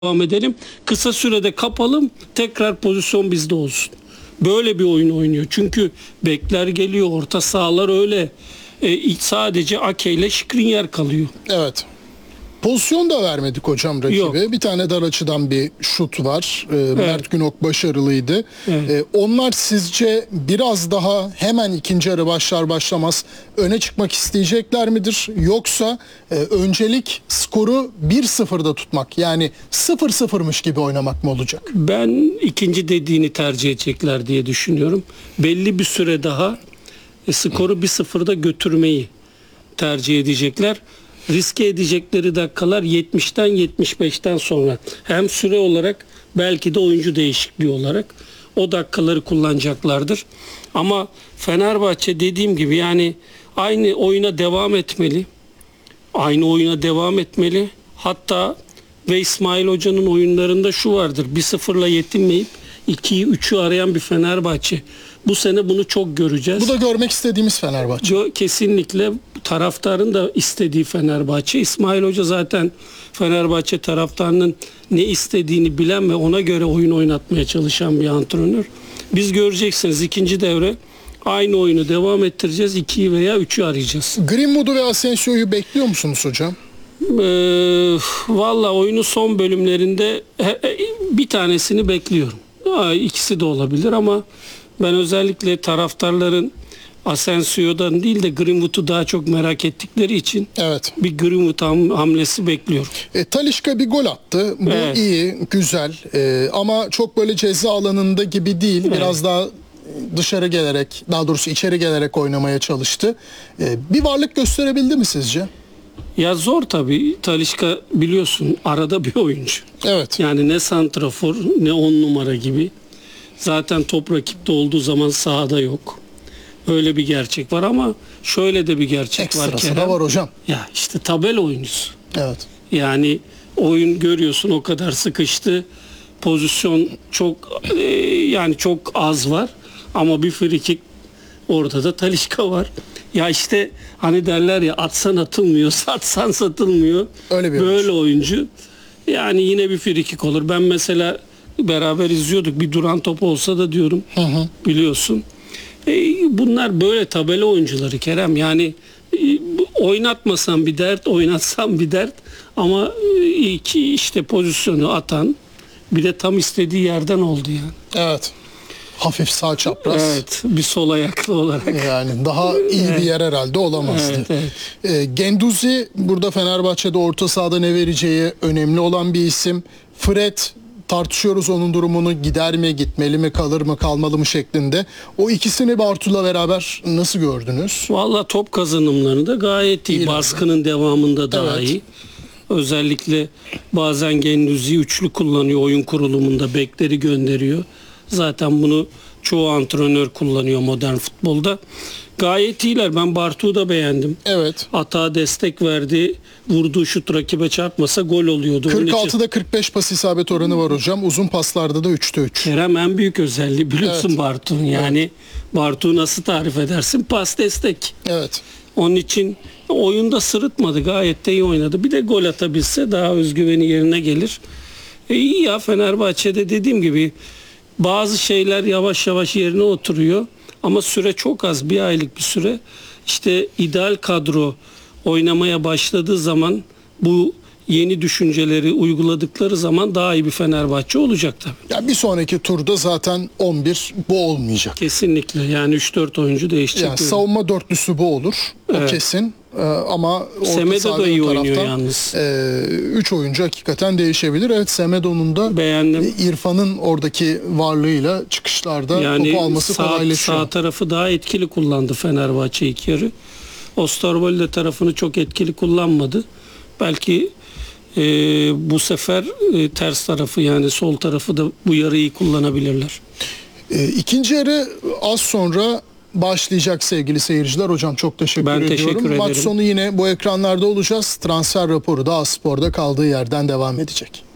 devam edelim. Kısa sürede kapalım, tekrar pozisyon bizde olsun. Böyle bir oyun oynuyor. Çünkü bekler geliyor, orta sahalar öyle. Sadece Ake ile Skriniar kalıyor. Evet. Pozisyon da vermedik hocam rakibe. Yok. Bir tane dar açıdan bir şut var. Mert Günok başarılıydı. Evet. Onlar sizce biraz daha hemen ikinci yarı başlar başlamaz öne çıkmak isteyecekler midir? Yoksa öncelik skoru 1-0'da tutmak, yani 0-0'mış gibi oynamak mı olacak? Ben ikinci dediğini tercih edecekler diye düşünüyorum. Belli bir süre daha skoru 1-0'da götürmeyi tercih edecekler. Riske edecekleri dakikalar 70'ten 75'ten sonra. Hem süre olarak belki de oyuncu değişikliği olarak o dakikaları kullanacaklardır. Ama Fenerbahçe dediğim gibi yani aynı oyuna devam etmeli. Aynı oyuna devam etmeli. Hatta ve İsmail Hoca'nın oyunlarında şu vardır. 1-0'la yetinmeyip 2'yi 3'ü arayan bir Fenerbahçe. Bu sene bunu çok göreceğiz. Bu da görmek istediğimiz Fenerbahçe. Kesinlikle taraftarın da istediği Fenerbahçe. İsmail Hoca zaten Fenerbahçe taraftarının ne istediğini bilen ve ona göre oyun oynatmaya çalışan bir antrenör. Biz göreceksiniz ikinci devre aynı oyunu devam ettireceğiz. 2'yi veya 3'ü arayacağız. Greenwood'u ve Asensio'yu bekliyor musunuz hocam? Valla oyunun son bölümlerinde bir tanesini bekliyorum. İkisi de olabilir ama ben özellikle taraftarların Asensio'dan değil de Greenwood'u daha çok merak ettikleri için Evet. bir Greenwood hamlesi bekliyorum. Talisca bir gol attı. Bu Evet. iyi, güzel. Ama çok böyle ceza alanında gibi değil. Evet. Biraz daha dışarı gelerek, daha doğrusu içeri gelerek oynamaya çalıştı. Bir varlık gösterebildi mi sizce? Ya zor tabii. Talisca biliyorsun arada bir oyuncu. Evet. Yani ne santrafor ne 10 numara gibi. Zaten top rakipte olduğu zaman sahada yok. Öyle bir gerçek var ama şöyle de bir gerçek var Ekstrası Kerem. da var hocam. Ya işte tabela oyuncusu. Evet. Yani oyun görüyorsun o kadar sıkıştı. Pozisyon çok yani çok az var ama bir frikik orada da Talisca var. Ya işte hani derler ya atsan atılmıyor, satsan satılmıyor. Öyle bir böyle oyuncu. Yani yine bir frikik olur. Ben mesela beraber izliyorduk. Bir duran top olsa da diyorum. Biliyorsun. Bunlar böyle tabela oyuncuları Kerem. Yani oynatmasan bir dert, oynatsan bir dert. Ama iki işte pozisyonu atan bir de tam istediği yerden oldu yani. Evet. Hafif sağ çapraz. Evet, bir sol ayaklı olarak. Yani daha iyi bir yer herhalde olamazdı. Evet. Guendouzi burada Fenerbahçe'de orta sahada ne vereceği önemli olan bir isim. Fred, tartışıyoruz onun durumunu, gider mi, gitmeli mi, kalır mı, kalmalı mı şeklinde. O ikisini Bartu'la beraber nasıl gördünüz? Valla top kazanımlarında gayet iyi. İyi Baskının devamında daha Evet. iyi. Özellikle bazen Guendouzi'yi üçlü kullanıyor oyun kurulumunda, bekleri gönderiyor. Zaten bunu çoğu antrenör kullanıyor modern futbolda. Gayet iyiler. Ben Bartu'yu da beğendim. Evet. Atağa destek verdi. Vurduğu şut rakibe çarpmasa gol oluyordu. Onun için 46'da 45 pas isabet oranı var hocam. Uzun paslarda da 3'te 3. Kerem en büyük özelliği biliyorsun Evet. Bartu'nun. Yani Bartu'yu nasıl tarif edersin? Pas destek. Evet. Onun için oyunda sırıtmadı. Gayet de iyi oynadı. Bir de gol atabilse daha özgüveni yerine gelir. İyi ya Fenerbahçe'de dediğim gibi bazı şeyler yavaş yavaş yerine oturuyor. Ama süre çok az. Bir aylık bir süre. İşte ideal kadro oynamaya başladığı zaman bu yeni düşünceleri uyguladıkları zaman daha iyi bir Fenerbahçe olacak tabii. Ya bir sonraki turda zaten 11 bu olmayacak. Kesinlikle. Yani 3-4 oyuncu değişecek. Yani savunma dörtlüsü bu olur. O Evet. kesin. Ama orta Semedo saha da ve iyi ön oynuyor taraftan, yalnız. 3 oyuncu hakikaten değişebilir. Evet, Semedo'nun da Beğendim. İrfan'ın oradaki varlığıyla çıkışlarda Yani topu alması kolaylaşıyor. sağ tarafı daha etkili kullandı Fenerbahçe ilk yarı. Osterwolde tarafını çok etkili kullanmadı. Belki bu sefer ters tarafı yani sol tarafı da bu yarıyı kullanabilirler. İkinci yarı az sonra başlayacak sevgili seyirciler. Hocam çok teşekkür Ben ediyorum. teşekkür Maç ederim. sonu yine bu ekranlarda olacağız. Transfer raporu da A Spor'da kaldığı yerden devam edecek.